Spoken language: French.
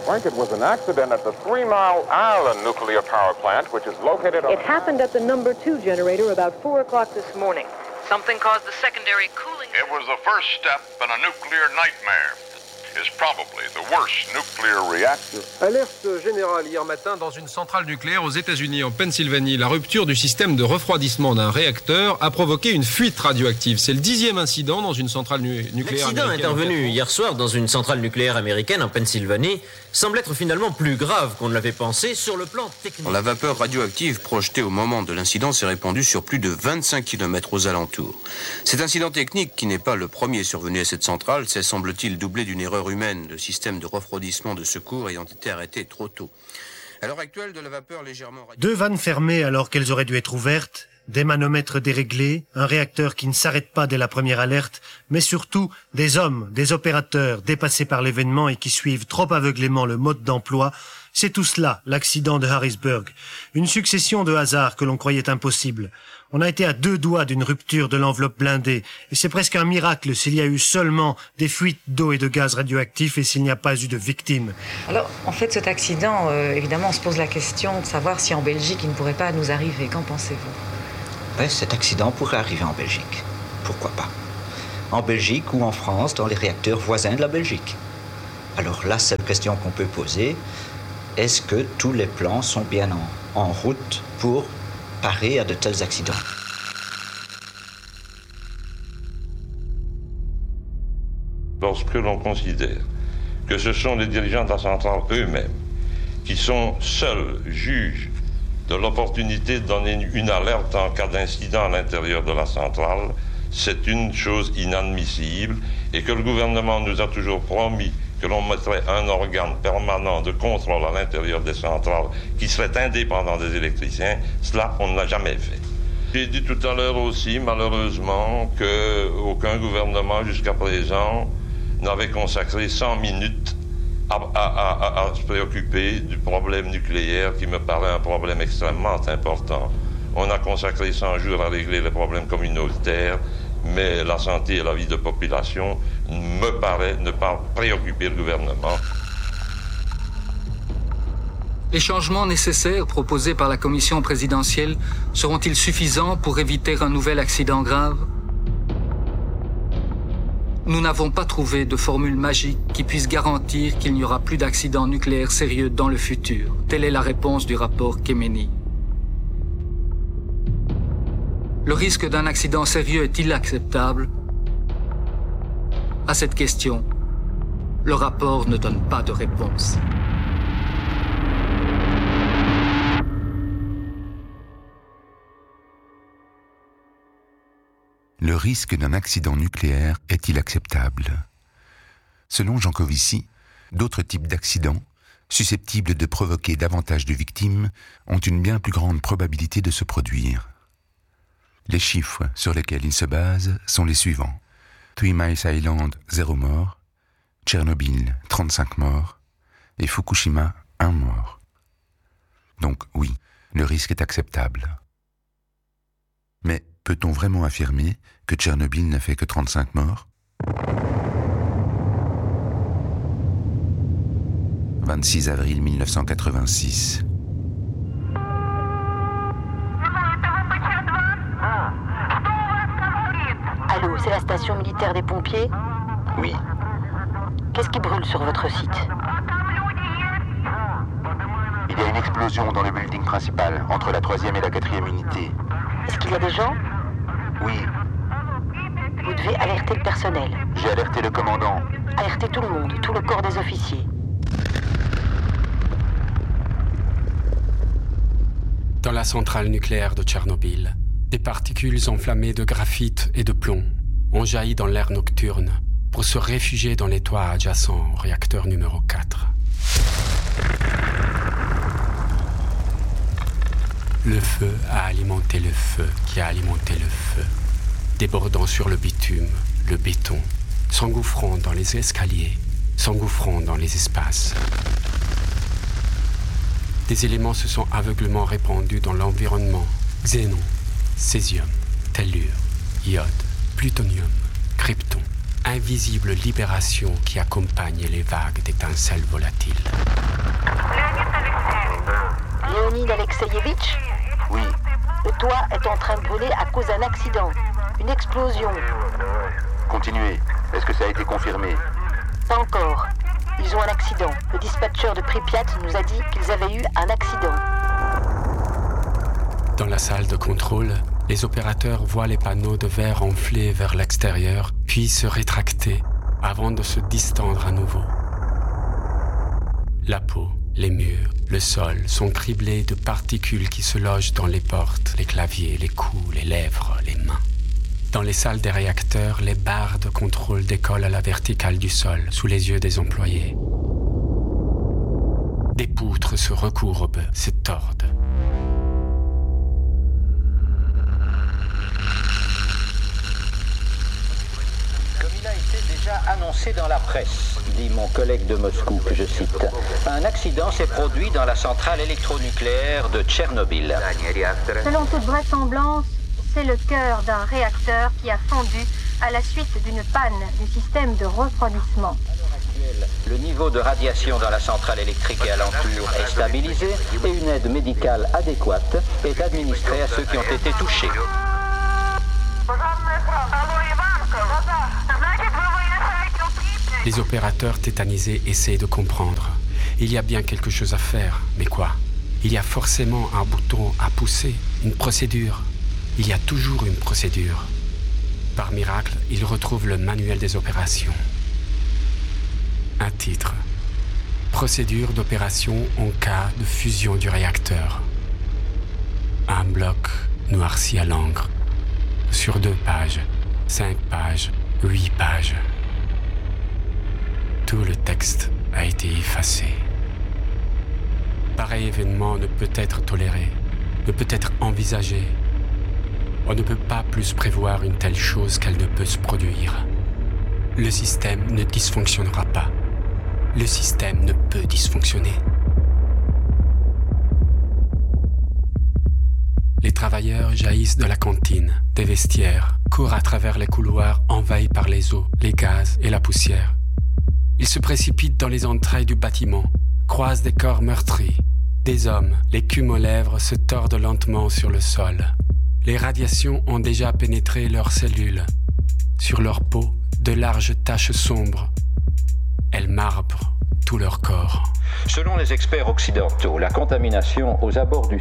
Frank, it was an accident at the 3 Mile Island nuclear power plant, which is located on... It happened at the number 2 generator about 4 o'clock this morning. Something caused the secondary cooling... It was the first step in a nuclear nightmare. Is probably the worst nuclear reactor. Alerte générale hier matin dans une centrale nucléaire aux États-Unis, en Pennsylvanie. La rupture du système de refroidissement d'un réacteur a provoqué une fuite radioactive. C'est le 10e incident dans une centrale nucléaire américaine. L'accident intervenu hier soir dans une centrale nucléaire américaine en Pennsylvanie semble être finalement plus grave qu'on ne l'avait pensé sur le plan technique. La vapeur radioactive projetée au moment de l'incident s'est répandue sur plus de 25 km aux alentours. Cet incident technique, qui n'est pas le premier survenu à cette centrale, s'est semble-t-il doublé d'une erreur humaine, le système de refroidissement de secours ayant été arrêté trop tôt. À l'heure actuelle, de la vapeur légèrement... 2 vannes fermées alors qu'elles auraient dû être ouvertes, des manomètres déréglés, un réacteur qui ne s'arrête pas dès la première alerte, mais surtout des hommes, des opérateurs dépassés par l'événement et qui suivent trop aveuglément le mode d'emploi. C'est tout cela, l'accident de Harrisburg. Une succession de hasards que l'on croyait impossibles. On a été à 2 doigts d'une rupture de l'enveloppe blindée, et c'est presque un miracle s'il y a eu seulement des fuites d'eau et de gaz radioactifs et s'il n'y a pas eu de victimes. Alors, en fait, cet accident, évidemment, on se pose la question de savoir si en Belgique, il ne pourrait pas nous arriver. Qu'en pensez-vous ? Cet accident pourrait arriver en Belgique. Pourquoi pas ? En Belgique ou en France, dans les réacteurs voisins de la Belgique. Alors, la seule question qu'on peut poser, est-ce que tous les plans sont bien en route pour parer à de tels accidents? Lorsque l'on considère que ce sont les dirigeants de la centrale eux-mêmes qui sont seuls juges de l'opportunité de donner une alerte en cas d'incident à l'intérieur de la centrale, c'est une chose inadmissible, et que le gouvernement nous a toujours promis que l'on mettrait un organe permanent de contrôle à l'intérieur des centrales qui serait indépendant des électriciens, cela, on ne l'a jamais fait. J'ai dit tout à l'heure aussi, malheureusement, qu'aucun gouvernement jusqu'à présent n'avait consacré 100 minutes à se préoccuper du problème nucléaire qui me paraît un problème extrêmement important. On a consacré 100 jours à régler les problèmes communautaires, mais la santé et la vie de population me paraît ne pas préoccuper le gouvernement. Les changements nécessaires proposés par la commission présidentielle seront-ils suffisants pour éviter un nouvel accident grave ? Nous n'avons pas trouvé de formule magique qui puisse garantir qu'il n'y aura plus d'accidents nucléaires sérieux dans le futur. Telle est la réponse du rapport Khemeny. Le risque d'un accident sérieux est-il acceptable ? À cette question, le rapport ne donne pas de réponse. Le risque d'un accident nucléaire est-il acceptable ? Selon Jancovici, d'autres types d'accidents, susceptibles de provoquer davantage de victimes, ont une bien plus grande probabilité de se produire. Les chiffres sur lesquels il se base sont les suivants. 3 Mile Island, 0 mort. Tchernobyl, 35 morts. Et Fukushima, 1 mort. Donc oui, le risque est acceptable. Mais peut-on vraiment affirmer que Tchernobyl n'a fait que 35 morts ? 26 avril 1986. Allô, c'est la station militaire des pompiers ? Oui. Qu'est-ce qui brûle sur votre site ? Il y a une explosion dans le building principal, entre la 3e et la 4e unité. Est-ce qu'il y a des gens ? Oui. Vous devez alerter le personnel. J'ai alerté le commandant. Alertez tout le monde, tout le corps des officiers. Dans la centrale nucléaire de Tchernobyl, des particules enflammées de graphite et de plomb ont jailli dans l'air nocturne pour se réfugier dans les toits adjacents au réacteur numéro 4. Le feu a alimenté le feu qui a alimenté le feu, débordant sur le bitume, le béton, s'engouffrant dans les escaliers, s'engouffrant dans les espaces. Des éléments se sont aveuglément répandus dans l'environnement. Xénon, césium, tellure, iode, plutonium, krypton, invisible libération qui accompagne les vagues d'étincelles volatiles. Leonid Alexeyevitch? Oui. Le toit est en train de brûler à cause d'un accident. Une explosion. Continuez. Est-ce que ça a été confirmé? Pas encore. Ils ont un accident. Le dispatcher de Pripyat nous a dit qu'ils avaient eu un accident. Dans la salle de contrôle, les opérateurs voient les panneaux de verre enfler vers l'extérieur, puis se rétracter avant de se distendre à nouveau. La peau, les murs, le sol sont criblés de particules qui se logent dans les portes, les claviers, les coups, les lèvres, les mains. Dans les salles des réacteurs, les barres de contrôle décollent à la verticale du sol, sous les yeux des employés. Des poutres se recourbent, se tordent. Comme il a été déjà annoncé dans la presse, dit mon collègue de Moscou, que je cite, un accident s'est produit dans la centrale électronucléaire de Tchernobyl. Selon toute vraisemblance, c'est le cœur d'un réacteur qui a fondu à la suite d'une panne du système de refroidissement. Le niveau de radiation dans la centrale électrique et alentour est stabilisé et une aide médicale adéquate est administrée à ceux qui ont été touchés. Les opérateurs tétanisés essaient de comprendre. Il y a bien quelque chose à faire, mais quoi? Il y a forcément un bouton à pousser, une procédure. Il y a toujours une procédure. Par miracle, ils retrouvent le manuel des opérations. Un titre. Procédure d'opération en cas de fusion du réacteur. Un bloc noirci à l'encre. Sur 2 pages, 5 pages, 8 pages. Tout le texte a été effacé. Pareil événement ne peut être toléré, ne peut être envisagé. On ne peut pas plus prévoir une telle chose qu'elle ne peut se produire. Le système ne dysfonctionnera pas. Le système ne peut dysfonctionner. Les travailleurs jaillissent de la cantine, des vestiaires, courent à travers les couloirs envahis par les eaux, les gaz et la poussière. Ils se précipitent dans les entrailles du bâtiment, croisent des corps meurtris. Des hommes, l'écume aux lèvres, se tordent lentement sur le sol. Les radiations ont déjà pénétré leurs cellules. Sur leur peau, de larges taches sombres. Elles marbrent tout leur corps. Selon les experts occidentaux, la contamination aux abords du